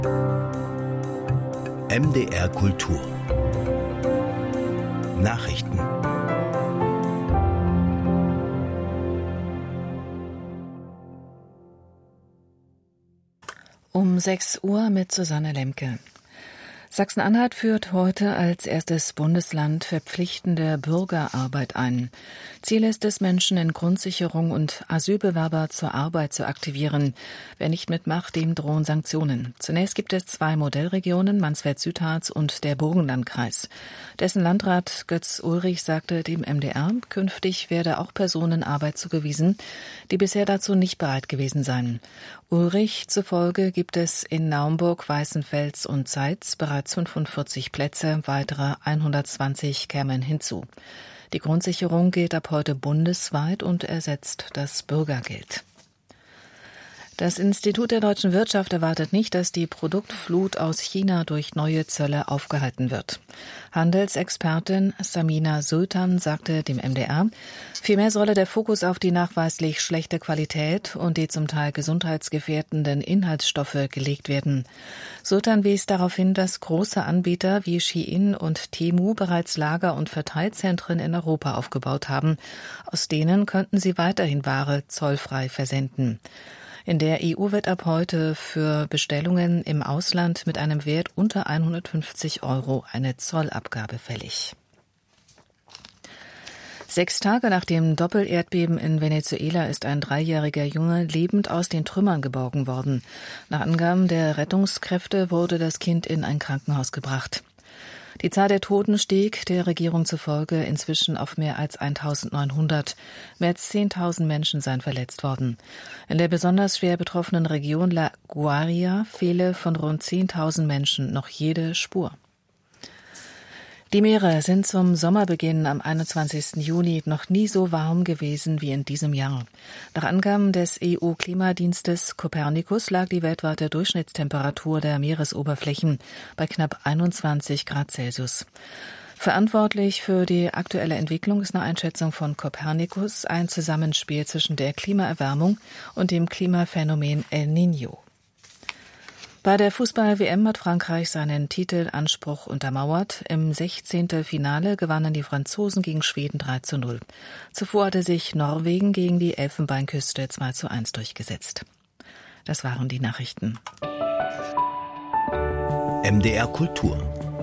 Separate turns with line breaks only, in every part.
MDR Kultur Nachrichten.
Um 6 Uhr mit Susanne Lemke. Sachsen-Anhalt führt heute als erstes Bundesland verpflichtende Bürgerarbeit ein. Ziel ist es, Menschen in Grundsicherung und Asylbewerber zur Arbeit zu aktivieren. Wer nicht mitmacht, dem drohen Sanktionen. Zunächst gibt es 2 Modellregionen, Mansfeld-Südharz und der Burgenlandkreis. Dessen Landrat Götz Ulrich sagte dem MDR, künftig werde auch Personen Arbeit zugewiesen, die bisher dazu nicht bereit gewesen seien. Ulrich zufolge gibt es in Naumburg, Weißenfels und Zeitz bereits 45 Plätze, weitere 120 kämen hinzu. Die Grundsicherung gilt ab heute bundesweit und ersetzt das Bürgergeld. Das Institut der deutschen Wirtschaft erwartet nicht, dass die Produktflut aus China durch neue Zölle aufgehalten wird. Handelsexpertin Samina Sultan sagte dem MDR, vielmehr solle der Fokus auf die nachweislich schlechte Qualität und die zum Teil gesundheitsgefährdenden Inhaltsstoffe gelegt werden. Sultan wies darauf hin, dass große Anbieter wie Shein und Temu bereits Lager- und Verteilzentren in Europa aufgebaut haben. Aus denen könnten sie weiterhin Ware zollfrei versenden. In der EU wird ab heute für Bestellungen im Ausland mit einem Wert unter 150 € eine Zollabgabe fällig. 6 Tage nach dem Doppelerdbeben in Venezuela ist ein 3-jähriger Junge lebend aus den Trümmern geborgen worden. Nach Angaben der Rettungskräfte wurde das Kind in ein Krankenhaus gebracht. Die Zahl der Toten stieg der Regierung zufolge inzwischen auf mehr als 1.900. Mehr als 10.000 Menschen seien verletzt worden. In der besonders schwer betroffenen Region La Guaira fehle von rund 10.000 Menschen noch jede Spur. Die Meere sind zum Sommerbeginn am 21. Juni noch nie so warm gewesen wie in diesem Jahr. Nach Angaben des EU-Klimadienstes Copernicus lag die weltweite Durchschnittstemperatur der Meeresoberflächen bei knapp 21 Grad Celsius. Verantwortlich für die aktuelle Entwicklung ist nach Einschätzung von Copernicus ein Zusammenspiel zwischen der Klimaerwärmung und dem Klimaphänomen El Niño. Bei der Fußball-WM hat Frankreich seinen Titelanspruch untermauert. Im 16. Finale gewannen die Franzosen gegen Schweden 3:0. Zuvor hatte sich Norwegen gegen die Elfenbeinküste 2:1 durchgesetzt. Das waren die Nachrichten.
MDR Kultur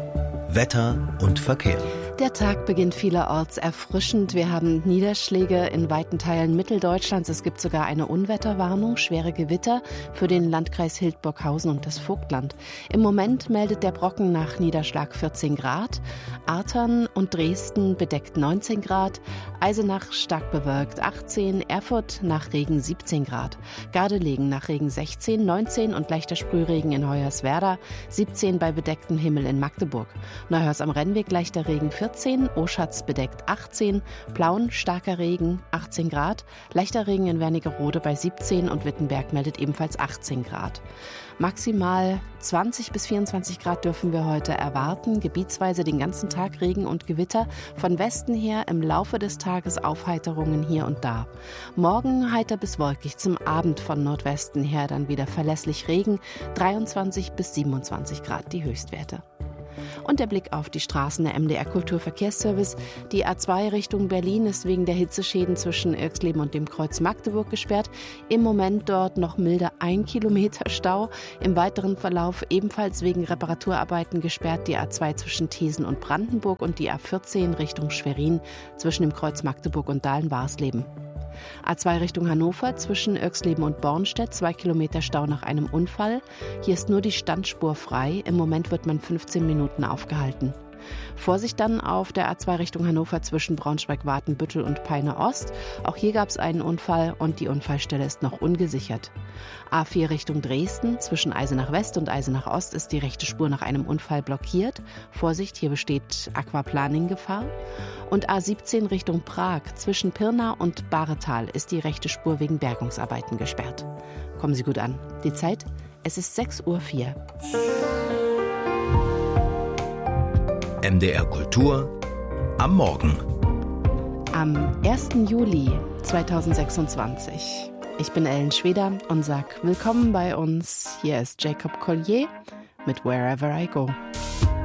Wetter und Verkehr.
Der Tag beginnt vielerorts erfrischend. Wir haben Niederschläge in weiten Teilen Mitteldeutschlands. Es gibt sogar eine Unwetterwarnung, schwere Gewitter für den Landkreis Hildburghausen und das Vogtland. Im Moment meldet der Brocken nach Niederschlag 14 Grad. Artern und Dresden bedeckt 19 Grad. Eisenach stark bewölkt 18. Erfurt nach Regen 17 Grad. Gardelegen nach Regen 16, 19 und leichter Sprühregen in Hoyerswerda. 17 bei bedecktem Himmel in Magdeburg. Neuhaus am Rennweg leichter Regen 14, Oschatz bedeckt 18, Plauen starker Regen 18 Grad, leichter Regen in Wernigerode bei 17 und Wittenberg meldet ebenfalls 18 Grad. Maximal 20 bis 24 Grad dürfen wir heute erwarten, gebietsweise den ganzen Tag Regen und Gewitter, von Westen her im Laufe des Tages Aufheiterungen hier und da. Morgen heiter bis wolkig, zum Abend von Nordwesten her dann wieder verlässlich Regen, 23 bis 27 Grad die Höchstwerte. Und der Blick auf die Straßen der MDR Kulturverkehrsservice. Die A2 Richtung Berlin ist wegen der Hitzeschäden zwischen Irxleben und dem Kreuz Magdeburg gesperrt. Im Moment dort noch milde 1 Kilometer Stau. Im weiteren Verlauf ebenfalls wegen Reparaturarbeiten gesperrt die A2 zwischen Thesen und Brandenburg und die A14 Richtung Schwerin zwischen dem Kreuz Magdeburg und Dahlen-Warsleben. A2 Richtung Hannover zwischen Irxleben und Bornstedt, 2 Kilometer Stau nach einem Unfall. Hier ist nur die Standspur frei. Im Moment wird man 15 Minuten aufgehalten. Vorsicht dann auf der A2 Richtung Hannover zwischen Braunschweig-Watenbüttel und Peine Ost. Auch hier gab es einen Unfall und die Unfallstelle ist noch ungesichert. A4 Richtung Dresden zwischen Eisenach West und Eisenach Ost ist die rechte Spur nach einem Unfall blockiert. Vorsicht, hier besteht Aquaplaning-Gefahr. Und A17 Richtung Prag zwischen Pirna und Bahretal ist die rechte Spur wegen Bergungsarbeiten gesperrt. Kommen Sie gut an. Die Zeit? Es ist 6:04 Uhr.
MDR Kultur am Morgen.
Am 1. Juli 2026. Ich bin Ellen Schweder und sag willkommen bei uns. Hier ist Jacob Collier mit Wherever I Go.